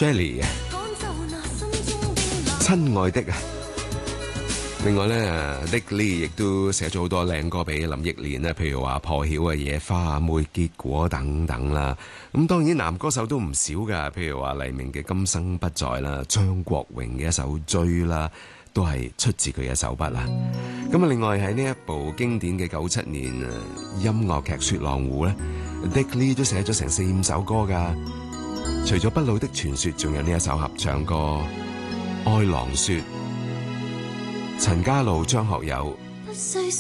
Shelley 嘅親愛的啊。另外咧 Dick Lee 亦都寫咗好多靚歌俾林憶蓮咧，譬如話破曉嘅野花啊、沒結果等等啦。咁當然男歌手都唔少噶，譬如話黎明嘅今生不再啦，張國榮嘅一首追啦，都係出自佢嘅手筆啦。咁啊，另外喺呢一部經典嘅97年音樂劇《雪狼湖》咧，Dick Lee 都寫咗成4-5首歌噶。除咗不老的傳說，仲有呢一首合唱歌《愛狼說》。陳家路、張學友。